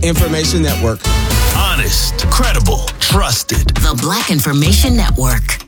Information Network. Honest, credible, trusted. The Black Information Network.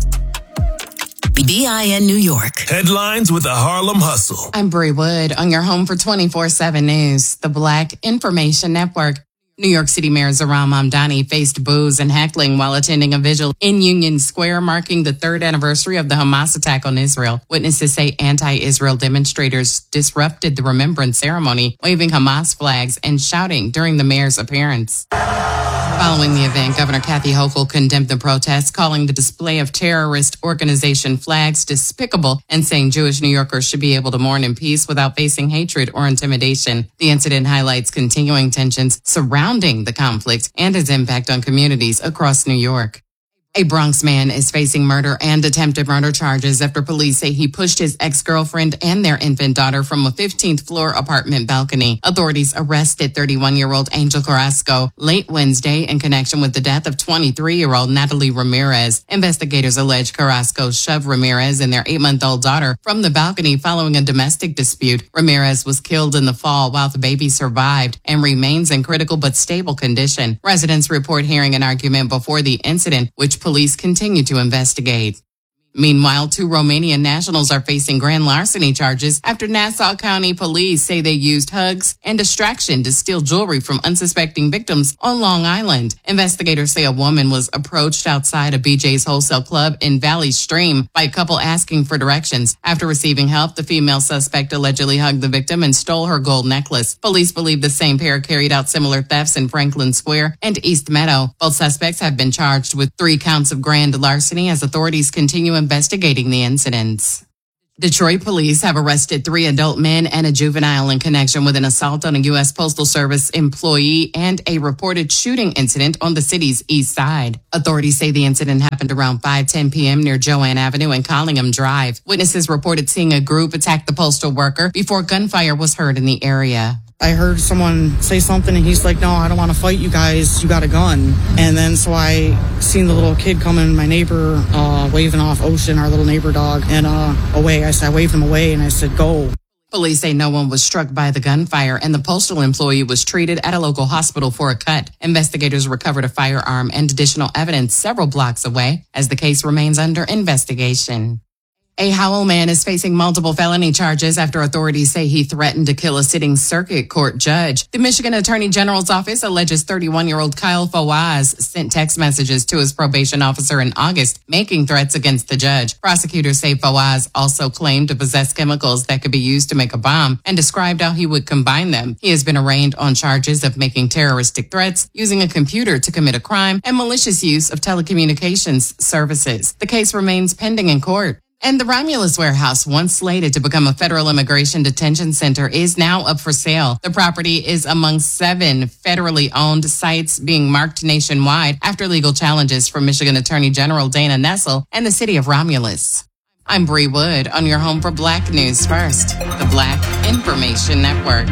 BIN New York. Headlines with the Harlem Hustle. I'm Bree Wood on your home for 24/7 News, the Black Information Network. New York City Mayor Zohran Mamdani faced boos and heckling while attending a vigil in Union Square marking the third anniversary of the Hamas attack on Israel. Witnesses say anti-Israel demonstrators disrupted the remembrance ceremony, waving Hamas flags and shouting during the mayor's appearance. Following the event, Governor Kathy Hochul condemned the protests, calling the display of terrorist organization flags despicable and saying Jewish New Yorkers should be able to mourn in peace without facing hatred or intimidation. The incident highlights continuing tensions surrounding the conflict and its impact on communities across New York. A Bronx man is facing murder and attempted murder charges after police say he pushed his ex-girlfriend and their infant daughter from a 15th floor apartment balcony. Authorities arrested 31-year-old Angel Carrasco late Wednesday in connection with the death of 23-year-old Natalie Ramirez. Investigators allege Carrasco shoved Ramirez and their 8-month-old daughter from the balcony following a domestic dispute. Ramirez was killed in the fall while the baby survived and remains in critical but stable condition. Residents report hearing an argument before the incident, which police continue to investigate. Meanwhile, 2 Romanian nationals are facing grand larceny charges after Nassau County police say they used hugs and distraction to steal jewelry from unsuspecting victims on Long Island. Investigators say a woman was approached outside a BJ's Wholesale Club in Valley Stream by a couple asking for directions. After receiving help, the female suspect allegedly hugged the victim and stole her gold necklace. Police believe the same pair carried out similar thefts in Franklin Square and East Meadow. Both suspects have been charged with 3 counts of grand larceny as authorities continue investigating the incidents. Detroit police have arrested 3 adult men and a juvenile in connection with an assault on a U.S. Postal Service employee and a reported shooting incident on the city's east side. Authorities say the incident happened around 5:10 p.m. near Joanne Avenue and Collingham Drive. Witnesses reported seeing a group attack the postal worker before gunfire was heard in the area. I heard someone say something and he's like, no, I don't want to fight you guys. You got a gun. And then so I seen the little kid coming, my neighbor, waving off Ocean, our little neighbor dog, and away. I waved him away and I said, go. Police say no one was struck by the gunfire and the postal employee was treated at a local hospital for a cut. Investigators recovered a firearm and additional evidence several blocks away as the case remains under investigation. A Howell man is facing multiple felony charges after authorities say he threatened to kill a sitting circuit court judge. The Michigan Attorney General's office alleges 31-year-old Kyle Fawaz sent text messages to his probation officer in August, making threats against the judge. Prosecutors say Fawaz also claimed to possess chemicals that could be used to make a bomb and described how he would combine them. He has been arraigned on charges of making terroristic threats, using a computer to commit a crime, and malicious use of telecommunications services. The case remains pending in court. And the Romulus warehouse, once slated to become a federal immigration detention center, is now up for sale. The property is among 7 federally owned sites being marked nationwide after legal challenges from Michigan Attorney General Dana Nessel and the city of Romulus. I'm Bree Wood on your home for Black News First, the Black Information Network.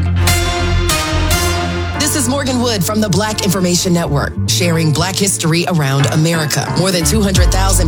This is Morgan Wood from the Black Information Network, sharing Black history around America. More than 200,000